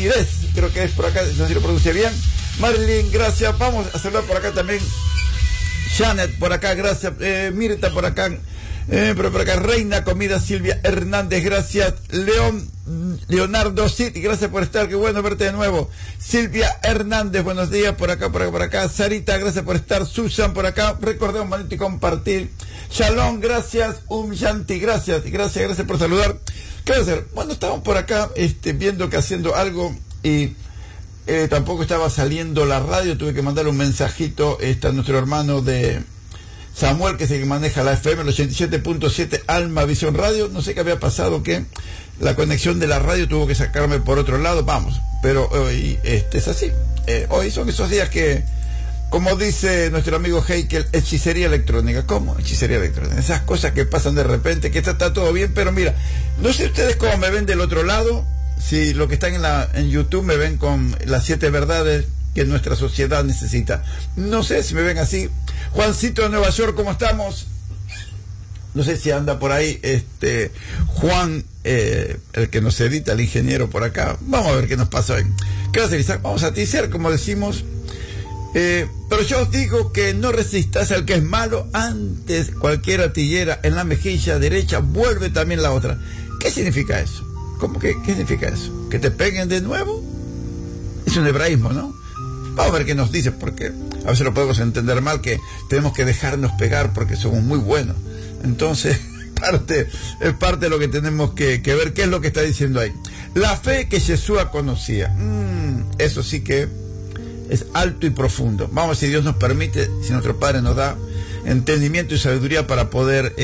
Ramírez, creo que es por acá, no sé si lo pronuncie bien. Marilyn, gracias. Vamos a saludar por acá también. Janet, por acá, gracias. Mirta, por acá. Pero por acá, Reina Comida, Silvia Hernández, gracias. Leonardo Cid, gracias por estar, qué bueno verte de nuevo. Silvia Hernández, buenos días, por acá, por acá, por acá. Sarita, gracias por estar. Susan, por acá, recordemos, manito y compartir. Shalom, gracias. Yanti, gracias por saludar. ¿Qué voy a hacer? Bueno, estábamos por acá, viendo que haciendo algo y tampoco estaba saliendo la radio, tuve que mandar un mensajito a nuestro hermano de Samuel, que es el que maneja la FM, el 87.7 Alma Visión Radio. No sé qué había pasado, que la conexión de la radio tuvo que sacarme por otro lado, vamos, pero hoy es así. Hoy son esos días que, como dice nuestro amigo Heikel, hechicería electrónica. ¿Cómo? Hechicería electrónica. Esas cosas que pasan de repente, que está todo bien, pero mira, no sé ustedes cómo me ven del otro lado, si lo que están en YouTube me ven con las 7 verdades que nuestra sociedad necesita. No sé si me ven así. Juancito de Nueva York, ¿cómo estamos? No sé si anda por ahí Juan, el que nos edita, el ingeniero por acá. Vamos a ver qué nos pasa hoy. Gracias, Isaac. Vamos a ticiar, como decimos. Pero yo os digo que no resistas al que es malo. Antes cualquier artillera en la mejilla derecha vuelve también la otra. ¿Qué significa eso? ¿Cómo que qué significa eso? ¿Que te peguen de nuevo? Es un hebraísmo, ¿no? Vamos a ver qué nos dice, porque a veces lo podemos entender mal, que tenemos que dejarnos pegar porque somos muy buenos. Entonces, es parte de lo que tenemos que ver, qué es lo que está diciendo ahí. La fe que Yeshua conocía. Eso sí que es alto y profundo. Vamos a ver si Dios nos permite, si nuestro Padre nos da entendimiento y sabiduría para poder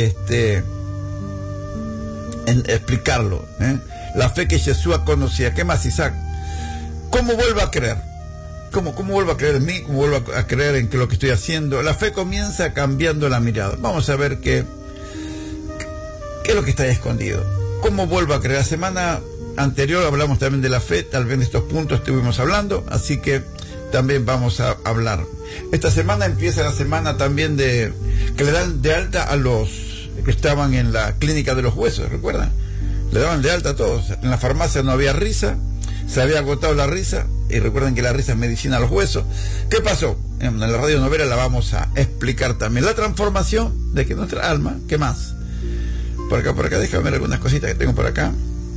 explicarlo. La fe que Yeshua conocía. ¿Qué más, Isaac? ¿Cómo vuelvo a creer? ¿Cómo vuelvo a creer en mí? ¿Cómo vuelvo a creer en que lo que estoy haciendo? La fe comienza cambiando la mirada. Vamos a ver qué es lo que está ahí escondido. ¿Cómo vuelvo a creer? La semana anterior hablamos también de la fe, tal vez en estos puntos estuvimos hablando, así que también vamos a hablar. Esta semana empieza la semana también que le dan de alta a los que estaban en la clínica de los huesos, ¿recuerdan? Le daban de alta a todos. En la farmacia no había risa, se había agotado la risa, y recuerden que la risa es medicina a los huesos. ¿Qué pasó? En la radionovela la vamos a explicar también. La transformación de que nuestra alma, ¿qué más? Por acá, déjame ver algunas cositas que tengo por acá.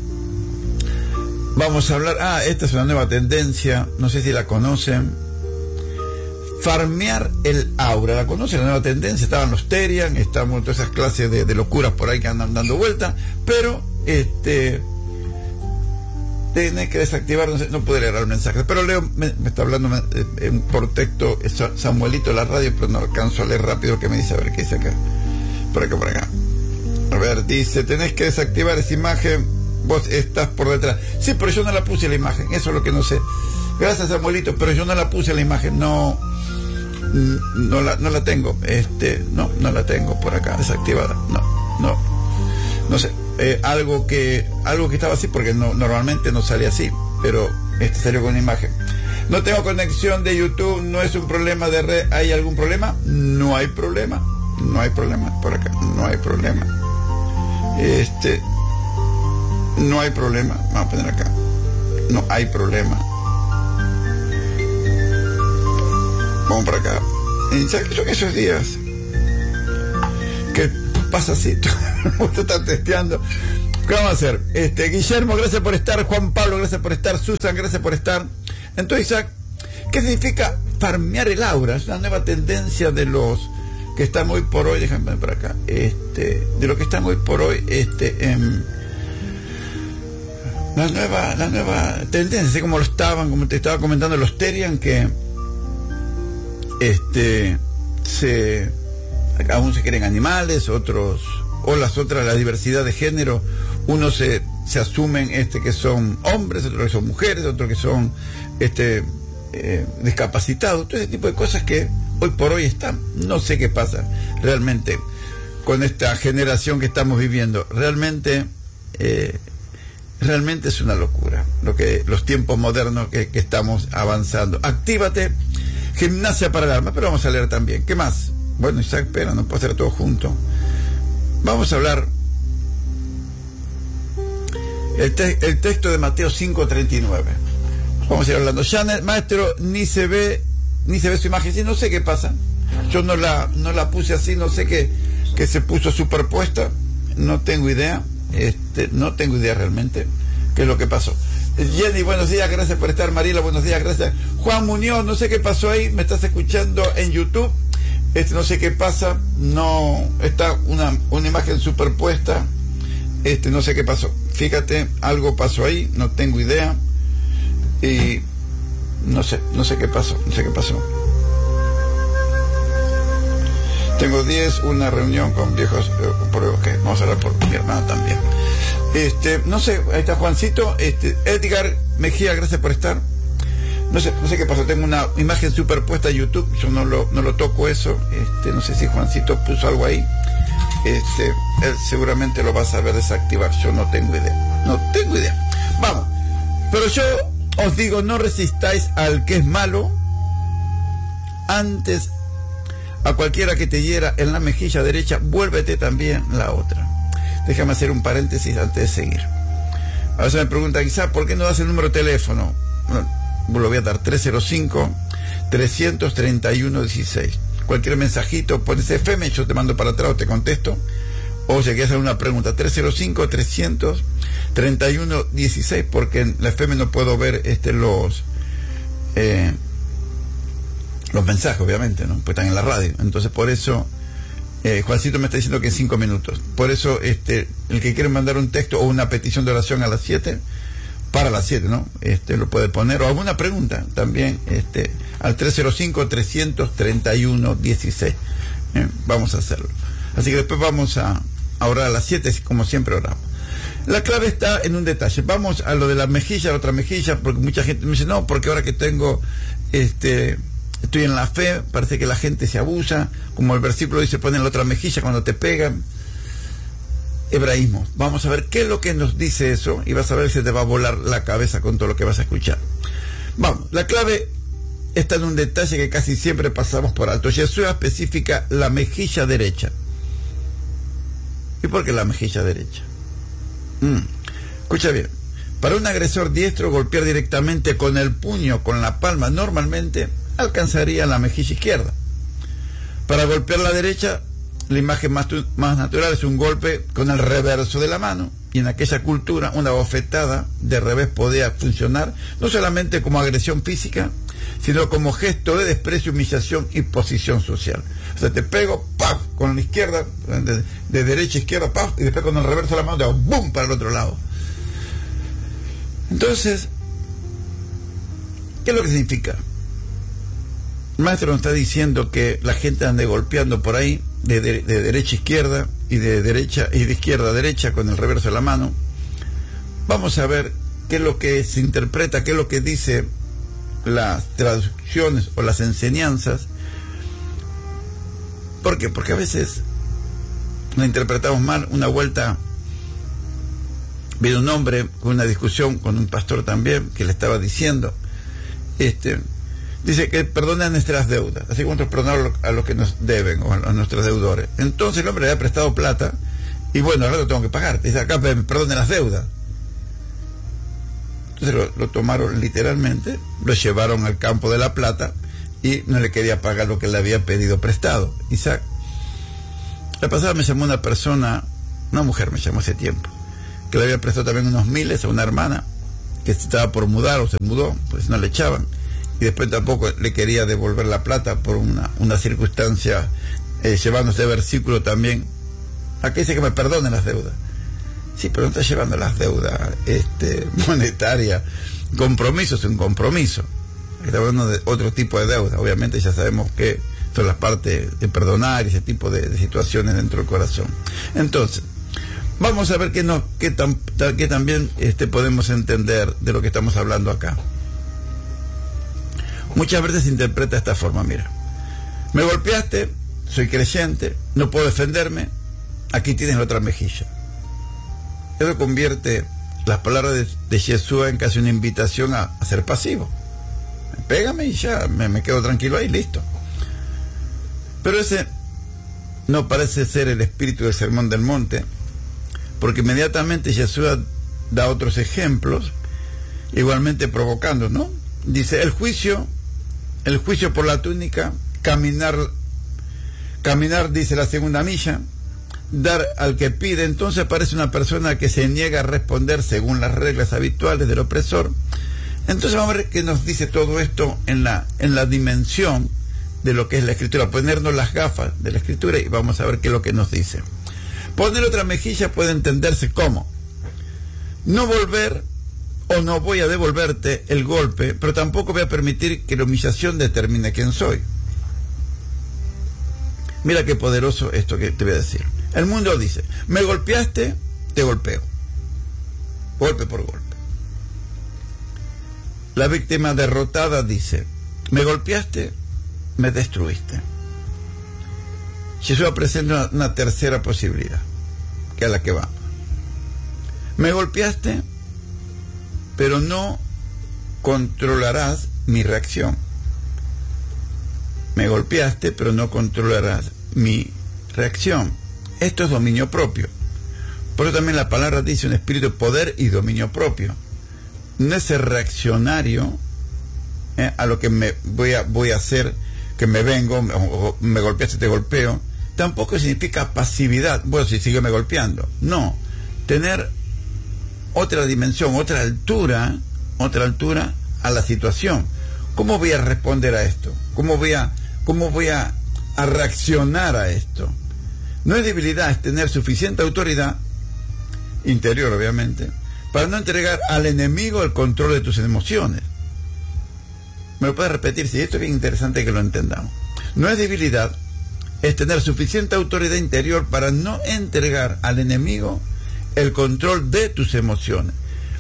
Vamos a hablar, esta es una nueva tendencia, no sé si la conocen. Farmear el aura, ¿la conocen? La nueva tendencia, estaban los Terian, estamos todas esas clases de locuras por ahí que andan dando vuelta, pero tiene que desactivar, no pude leer el mensaje, pero Leo me está hablando por texto Samuelito la radio, pero no alcanzo a leer rápido, que me dice, a ver qué dice acá. Por acá. A ver, dice, tenés que desactivar esa imagen, vos estás por detrás. Sí, pero yo no la puse la imagen, eso es lo que no sé. Gracias, Samuelito, pero yo no la puse la imagen, no la tengo, no la tengo por acá desactivada, no sé. Algo que estaba así, porque normalmente no sale así, pero salió con una imagen. No tengo conexión de YouTube, no es un problema de red. ¿Hay algún problema? No hay problema por acá, no hay problema. No hay problema, vamos a poner acá, no hay problema. Vamos por acá. Son esos días que pasa así, te están testeando. ¿Qué vamos a hacer? Guillermo, gracias por estar. Juan Pablo, gracias por estar. Susan, gracias por estar. Entonces, Isaac, ¿qué significa farmear el aura? Es una nueva tendencia de los que están hoy por hoy, déjame ver por acá, de lo que están hoy por hoy, la nueva tendencia, así como como te estaba comentando, los Terian, que aún se quieren animales, otros, o las otras, la diversidad de género, unos se asumen que son hombres, otros que son mujeres, otros que son discapacitados, todo ese tipo de cosas que hoy por hoy están. No sé qué pasa realmente con esta generación que estamos viviendo. Realmente es una locura los tiempos modernos que estamos avanzando. Actívate, gimnasia para el alma, pero vamos a leer también. ¿Qué más? Bueno, Isaac, espera, no puedo hacer todo junto. Vamos a hablar el texto de Mateo 5:39. Vamos a ir hablando. Janet, maestro, ni se ve su imagen. Sí, no sé qué pasa. Yo no la puse así, no sé que se puso superpuesta. No tengo idea. No tengo idea realmente qué es lo que pasó. Jenny, buenos días, gracias por estar. Mariela, buenos días, gracias. Juan Muñoz, no sé qué pasó ahí, me estás escuchando en YouTube. No sé qué pasa, no está una imagen superpuesta. No sé qué pasó. Fíjate, algo pasó ahí, no tengo idea. Y no sé qué pasó, Tengo 10, una reunión con viejos, okay, vamos a hablar por mi hermano también. No sé, ahí está Juancito, Edgar Mejía, gracias por estar. No sé qué pasó, tengo una imagen superpuesta en YouTube, yo no lo toco eso, no sé si Juancito puso algo ahí, él seguramente lo va a saber desactivar, yo no tengo idea. Vamos, pero yo os digo, no resistáis al que es malo, antes a cualquiera que te hiera en la mejilla derecha, vuélvete también la otra. Déjame hacer un paréntesis antes de seguir. A veces me preguntan, quizás, ¿por qué no das el número de teléfono? Bueno, lo voy a dar, 305-331-16. Cualquier mensajito, pones FM, yo te mando para atrás o te contesto. O si quieres hacer una pregunta, 305-331-16, porque en la FM no puedo ver los mensajes, obviamente, ¿no? Pues están en la radio. Entonces, por eso, Juancito me está diciendo que en 5 minutos. Por eso, el que quiere mandar un texto o una petición de oración a las 7, para las 7, ¿no? Lo puede poner, o alguna pregunta también, al 305-331-16. Vamos a hacerlo. Así que después vamos a orar a las 7, como siempre oramos. La clave está en un detalle. Vamos a lo de la mejilla, la otra mejilla, porque mucha gente me dice, no, porque ahora que tengo, estoy en la fe, parece que la gente se abusa, como el versículo dice, ponen la otra mejilla cuando te pegan. Hebraísmo. Vamos a ver qué es lo que nos dice eso, y vas a ver si te va a volar la cabeza con todo lo que vas a escuchar. Vamos, la clave está en un detalle que casi siempre pasamos por alto. Jesús especifica la mejilla derecha. ¿Y por qué la mejilla derecha? Escucha bien. Para un agresor diestro, golpear directamente con el puño, con la palma, normalmente alcanzaría la mejilla izquierda. Para golpear la derecha, la imagen más natural es un golpe con el reverso de la mano. Y en aquella cultura, una bofetada de revés podía funcionar no solamente como agresión física, sino como gesto de desprecio, humillación y posición social. O sea, te pego, ¡paf!, con la izquierda, de derecha a izquierda, ¡paf!, y después con el reverso de la mano, te hago ¡bum!, para el otro lado. Entonces, ¿qué es lo que significa? El maestro nos está diciendo que la gente ande golpeando por ahí, de derecha a izquierda, y de izquierda a derecha, con el reverso de la mano. Vamos a ver qué es lo que se interpreta, qué es lo que dice las traducciones o las enseñanzas. ¿Por qué? Porque a veces la interpretamos mal. Una vuelta vino un hombre con una discusión con un pastor también, que le estaba diciendo, dice que perdonen nuestras deudas, así como nosotros perdonamos a los que nos deben, o a nuestros deudores. Entonces el hombre le había prestado plata, y bueno, ahora lo tengo que pagar. Dice, acá perdonen las deudas. Entonces lo tomaron literalmente, lo llevaron al campo de la plata, y no le quería pagar lo que le había pedido prestado. Isaac, la pasada me llamó una persona, una mujer me llamó hace tiempo, que le había prestado también unos miles a una hermana, que estaba por mudar, o se mudó, pues no le echaban. Y después tampoco le quería devolver la plata por una circunstancia, llevando este versículo también. Aquí dice que me perdonen las deudas. Sí, pero no está llevando las deudas monetarias. Compromiso es un compromiso. Está hablando de otro tipo de deuda. Obviamente ya sabemos que son las partes de perdonar y ese tipo de situaciones dentro del corazón. Entonces, vamos a ver qué también podemos entender de lo que estamos hablando acá. Muchas veces se interpreta de esta forma, mira, me golpeaste, soy creyente, no puedo defenderme, aquí tienes la otra mejilla. Eso convierte las palabras de Jesús en casi una invitación a ser pasivo. Pégame y ya, me quedo tranquilo ahí, listo. Pero ese no parece ser el espíritu del Sermón del Monte, porque inmediatamente Jesús da otros ejemplos igualmente provocando, ¿no? Dice, el juicio por la túnica, caminar, dice la segunda milla, dar al que pide. Entonces parece una persona que se niega a responder según las reglas habituales del opresor. Entonces vamos a ver qué nos dice todo esto en la dimensión de lo que es la escritura, ponernos las gafas de la escritura y vamos a ver qué es lo que nos dice. Poner otra mejilla puede entenderse como no volver o no voy a devolverte el golpe, pero tampoco voy a permitir que la humillación determine quién soy. Mira qué poderoso esto que te voy a decir. El mundo dice, me golpeaste, te golpeo. Golpe por golpe. La víctima derrotada dice, me golpeaste, me destruiste. Jesús presenta una tercera posibilidad, que es la que va. Me golpeaste, pero no controlarás mi reacción. Me golpeaste, pero no controlarás mi reacción. Esto es dominio propio. Por eso también la palabra dice un espíritu de poder y dominio propio. No es ser reaccionario a lo que me voy a hacer, que me vengo, o me golpeaste, te golpeo. Tampoco significa pasividad. Bueno, si sigue me golpeando. No. Tener otra dimensión, otra altura a la situación. ¿Cómo voy a responder a esto? ¿Cómo voy a reaccionar a esto? No es debilidad, es tener suficiente autoridad interior, obviamente, para no entregar al enemigo el control de tus emociones. ¿Me lo puedes repetir? Si esto es bien interesante que lo entendamos. No es debilidad, es tener suficiente autoridad interior para no entregar al enemigo el control de tus emociones.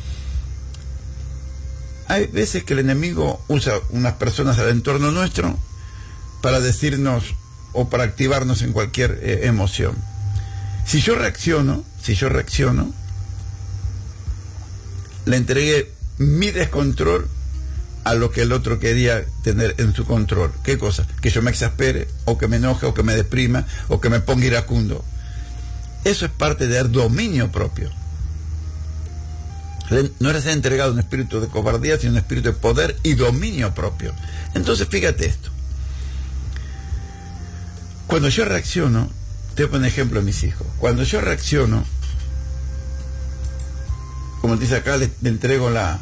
Hay veces que el enemigo usa unas personas al entorno nuestro para decirnos o para activarnos en cualquier emoción. Si yo reacciono, le entregué mi descontrol a lo que el otro quería tener en su control. ¿Qué cosa? Que yo me exaspere, o que me enoje, o que me deprima, o que me ponga iracundo. Eso es parte de dominio propio. No eres entregado a un espíritu de cobardía, sino un espíritu de poder y dominio propio. Entonces, fíjate esto. Cuando yo reacciono, te voy a poner ejemplo de mis hijos. Cuando yo reacciono, como dice acá, le entrego la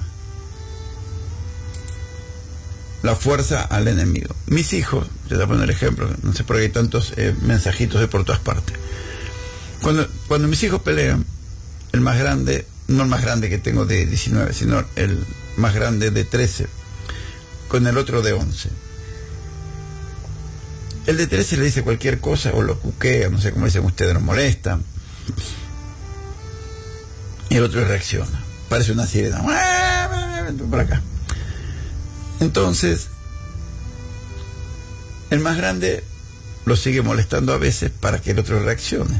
fuerza al enemigo. Mis hijos, te voy a poner ejemplo, no sé por qué hay tantos mensajitos de por todas partes. Cuando mis hijos pelean, el más grande, no el más grande que tengo de 19, sino el más grande de 13, con el otro de 11. El de 13 le dice cualquier cosa o lo cuquea, no sé cómo dicen ustedes, lo molesta. Y el otro reacciona. Parece una sirena. Por acá. Entonces, el más grande lo sigue molestando a veces para que el otro reaccione.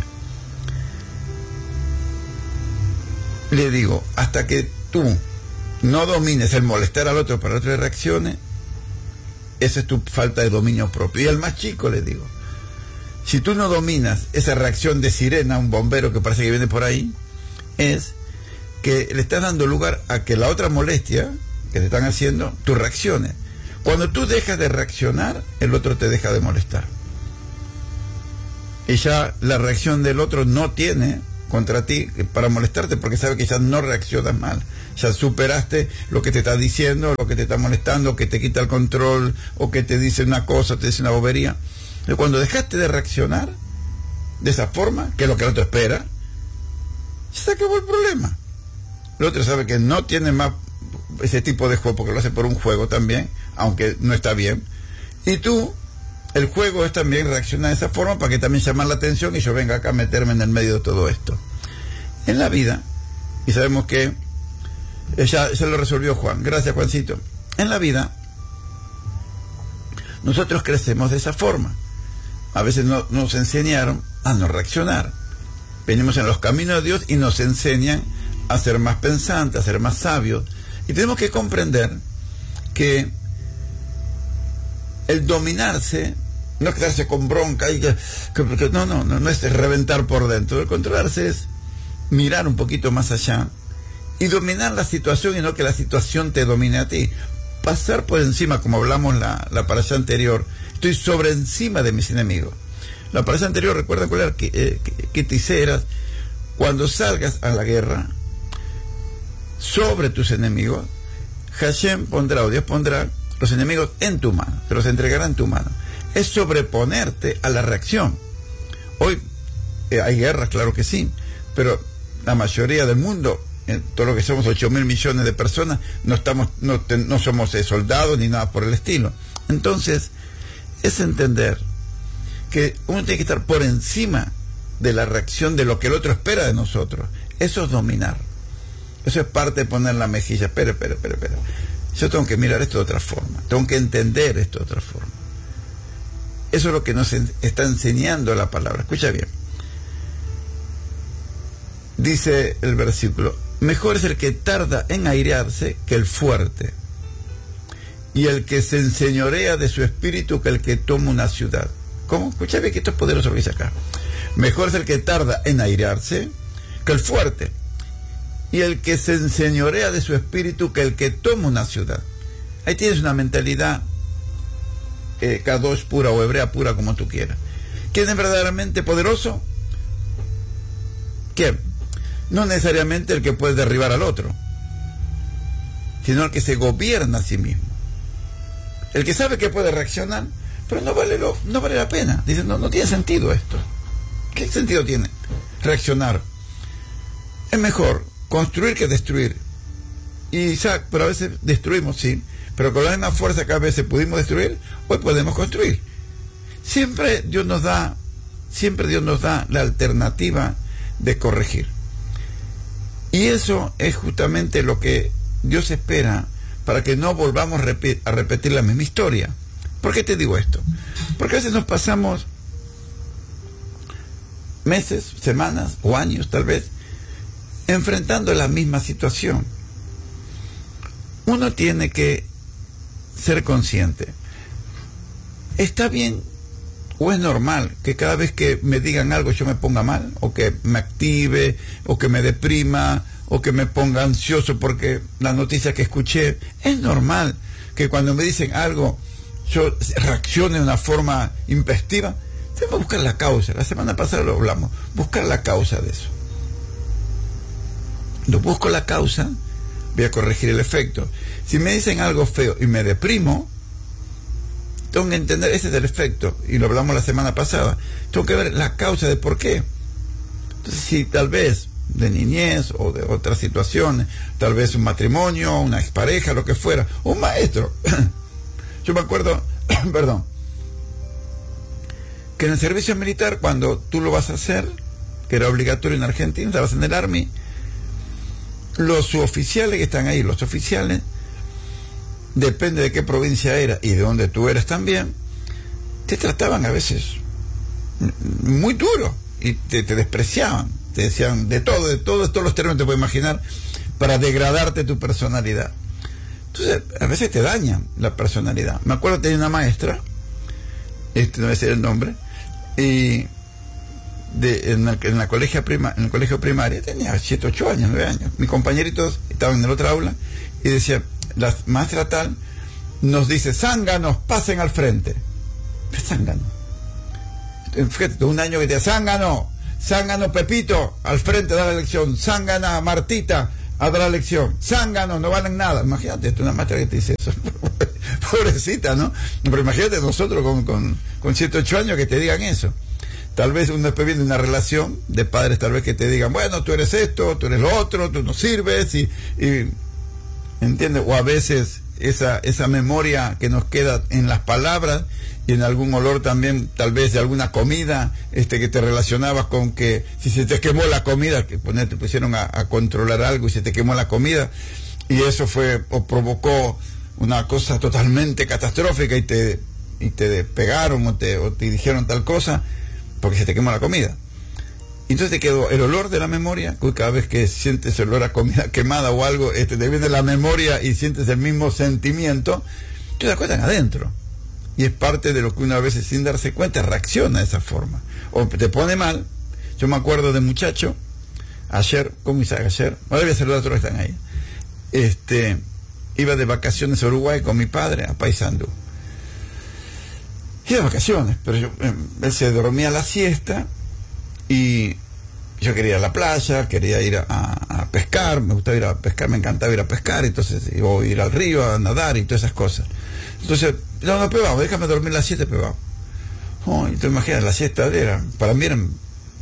Le digo, hasta que tú no domines el molestar al otro para que el otro reaccione, esa es tu falta de dominio propio. Y al más chico le digo, si tú no dominas esa reacción de sirena, un bombero que parece que viene por ahí, es que le estás dando lugar a que la otra molestia que te están haciendo, tú reacciones. Cuando tú dejas de reaccionar, el otro te deja de molestar. Y ya la reacción del otro no tiene contra ti para molestarte, porque sabe que ya no reaccionas mal. Ya superaste lo que te está diciendo, lo que te está molestando, que te quita el control, o que te dice una cosa, te dice una bobería. Pero cuando dejaste de reaccionar de esa forma, que es lo que el otro espera, ya se acabó el problema. El otro sabe que no tiene más ese tipo de juego, porque lo hace por un juego también, aunque no está bien. Y tú, el juego es también reaccionar de esa forma para que también llamar la atención y yo venga acá a meterme en el medio de todo esto. En la vida, y sabemos que ya se lo resolvió Juan, gracias Juancito. En la vida, nosotros crecemos de esa forma. A veces nos enseñaron a no reaccionar. Venimos en los caminos de Dios y nos enseñan a ser más pensantes, a ser más sabios. Y tenemos que comprender que el dominarse no es quedarse con bronca y no es reventar por dentro. El controlarse es mirar un poquito más allá y dominar la situación y no que la situación te domine a ti. Pasar por encima, como hablamos la parasha anterior, estoy sobre encima de mis enemigos. La parasha anterior, recuerda cuál era, que te hicieras, cuando salgas a la guerra, sobre tus enemigos, Hashem pondrá, o Dios pondrá, los enemigos en tu mano, te los entregará en tu mano. Es sobreponerte a la reacción. Hoy hay guerras, claro que sí, pero la mayoría del mundo, en todo lo que somos 8.000 millones de personas, no somos soldados ni nada por el estilo. Entonces, es entender que uno tiene que estar por encima de la reacción de lo que el otro espera de nosotros. Eso es dominar. Eso es parte de poner la mejilla. Espera. Yo tengo que mirar esto de otra forma. Tengo que entender esto de otra forma. Eso es lo que nos está enseñando la palabra. Escucha bien. Dice el versículo: mejor es el que tarda en airearse que el fuerte, y el que se enseñorea de su espíritu que el que toma una ciudad. ¿Cómo? Escucha bien que esto es poderoso lo que dice acá. Mejor es el que tarda en airearse que el fuerte, y el que se enseñorea de su espíritu que el que toma una ciudad. Ahí tienes una mentalidad Kadosh pura o hebrea pura, como tú quieras. ¿Quién es verdaderamente poderoso? ¿Quién? No necesariamente el que puede derribar al otro, sino el que se gobierna a sí mismo. El que sabe que puede reaccionar, pero no vale la pena. Dice, no tiene sentido esto. ¿Qué sentido tiene reaccionar? Es mejor construir que destruir. Y Isaac, pero a veces destruimos, sí, pero con la misma fuerza que a veces pudimos destruir, hoy podemos construir. Siempre Dios nos da la alternativa de corregir. Y eso es justamente lo que Dios espera para que no volvamos a repetir la misma historia. ¿Por qué te digo esto? Porque a veces nos pasamos meses, semanas o años tal vez enfrentando la misma situación. Uno tiene que ser consciente. ¿Está bien o es normal que cada vez que me digan algo yo me ponga mal, o que me active, o que me deprima, o que me ponga ansioso porque la noticia que escuché? Es normal que cuando me dicen algo yo reaccione de una forma intempestiva. Tengo que buscar la causa. La semana pasada lo hablamos. Buscar la causa de eso. Cuando busco la causa, voy a corregir el efecto. Si me dicen algo feo y me deprimo, tengo que entender, ese es el efecto, y lo hablamos la semana pasada. Tengo que ver la causa de por qué. Entonces, si tal vez de niñez o de otras situaciones, tal vez un matrimonio, una expareja, lo que fuera, un maestro. Yo me acuerdo, perdón, que en el servicio militar, cuando tú lo vas a hacer, que era obligatorio en Argentina, estabas en el Army, los suboficiales que están ahí, los oficiales, depende de qué provincia era y de dónde tú eres también, te trataban a veces muy duro y te despreciaban, te decían de todos los términos te puedes imaginar para degradarte tu personalidad. Entonces a veces te dañan la personalidad. Me acuerdo que tenía una maestra, no voy a decir el nombre, y en el colegio primario tenía 7, 8 años, 9 años. Mis compañeritos estaban en el otro aula y decía, la maestra tal nos dice: zánganos, pasen al frente. ¿Qué zángano? Fíjate, un año que te decía: zángano Pepito, al frente da la lección, zángana Martita, a dar la lección, zánganos, no valen nada. Imagínate, esto es una maestra que te dice eso. Pobrecita, ¿no? Pero imagínate nosotros con 7, 8 años que te digan eso. Tal vez uno esté viendo una relación de padres, tal vez que te digan: bueno, tú eres esto, tú eres lo otro, tú no sirves, y ¿entiendes? O a veces esa memoria que nos queda en las palabras y en algún olor también, tal vez de alguna comida, que te relacionabas con que si se te quemó la comida, que te pusieron a controlar algo y se te quemó la comida, y eso fue o provocó una cosa totalmente catastrófica y te pegaron o te dijeron tal cosa porque se te quemó la comida. Entonces te quedó el olor de la memoria. Cada vez que sientes el olor a comida quemada o algo, te viene la memoria y sientes el mismo sentimiento, te das cuenta adentro. Y es parte de lo que uno a veces, sin darse cuenta, reacciona de esa forma. O te pone mal. Yo me acuerdo de muchacho, Ayer, ¿cómo hice ayer? Ahora voy a saludar a todos los que están ahí. Iba de vacaciones a Uruguay con mi padre, a Paysandú. Y de vacaciones, pero él se dormía la siesta y yo quería ir a la playa, quería ir a pescar, me gustaba ir a pescar, me encantaba ir a pescar, entonces iba a ir al río a nadar y todas esas cosas. Entonces, no, pero vamos, déjame dormir la siesta, pero vamos. Oh, y tú imaginas, la siesta para mí eran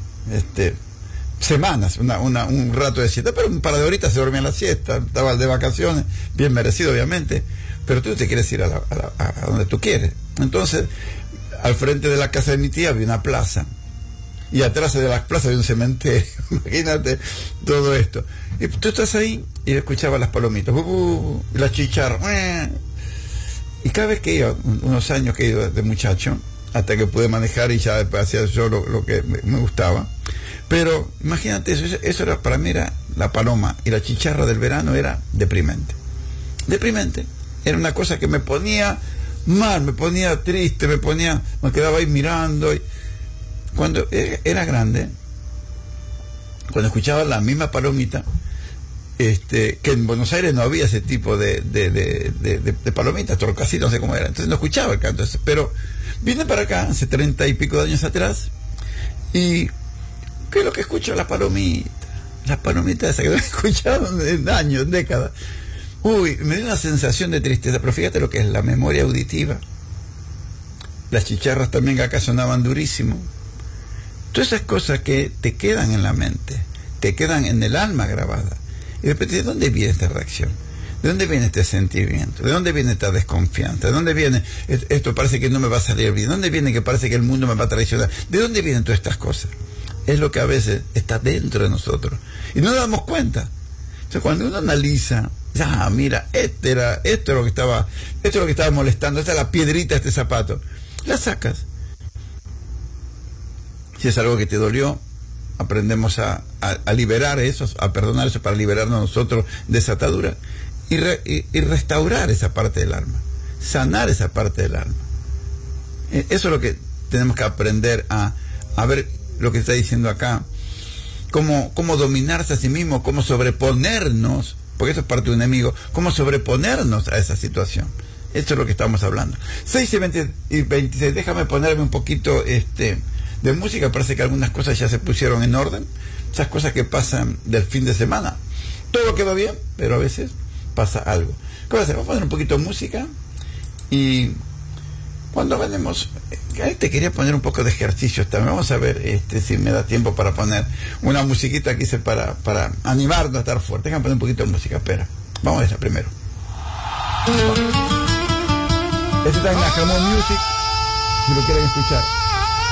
semanas, un rato de siesta, pero un par de horitas se dormía la siesta, estaba de vacaciones, bien merecido obviamente, pero tú te quieres ir a donde tú quieres. Entonces, al frente de la casa de mi tía había una plaza, y atrás de la plaza había un cementerio, imagínate todo esto. Y tú estás ahí y escuchabas las palomitas, las chicharras, y cada vez que iba, unos años que he ido de muchacho, hasta que pude manejar y ya después hacía yo lo que me gustaba. Pero imagínate eso era, para mí era la paloma y la chicharra del verano era deprimente. Deprimente. Era una cosa que me ponía mal, me ponía triste, me quedaba ahí mirando. Y cuando era grande, cuando escuchaba la misma palomita, que en Buenos Aires no había ese tipo de palomitas, torcasitas, no sé cómo era, entonces no escuchaba el canto ese. Pero vine para acá hace 30 y pico de años atrás y ¿qué es lo que escucho? Las palomitas esas que no he escuchado en años, en décadas. Me dio una sensación de tristeza, pero fíjate lo que es la memoria auditiva. Las chicharras también acá sonaban durísimo. Todas esas cosas que te quedan en la mente, te quedan en el alma grabada. Y de repente, ¿de dónde viene esta reacción? ¿De dónde viene este sentimiento? ¿De dónde viene esta desconfianza? ¿De dónde viene esto parece que no me va a salir bien? ¿De dónde viene que parece que el mundo me va a traicionar? ¿De dónde vienen todas estas cosas? Es lo que a veces está dentro de nosotros. Y no nos damos cuenta. Entonces, cuando uno analiza, mira, esto es lo que estaba molestando, esta es la piedrita de este zapato. La sacas. Si es algo que te dolió, aprendemos a liberar eso, a perdonar eso para liberarnos nosotros de esa atadura y restaurar esa parte del alma, sanar esa parte del alma. Eso es lo que tenemos que aprender a ver lo que está diciendo acá, cómo dominarse a sí mismo, cómo sobreponernos, porque eso es parte de un enemigo, cómo sobreponernos a esa situación. Eso es lo que estamos hablando. 6 y 26, déjame ponerme un poquito de música, parece que algunas cosas ya se pusieron en orden, esas cosas que pasan del fin de semana. Todo quedó bien, pero a veces pasa algo. ¿Qué va a hacer? Vamos a poner un poquito de música y cuando venimos, te quería poner un poco de ejercicios también. Vamos a ver si me da tiempo para poner una musiquita que hice para animarnos a estar fuerte. Déjame poner un poquito de música, espera. Vamos a esa primero. Este está en la Jamón Music, si lo quieren escuchar.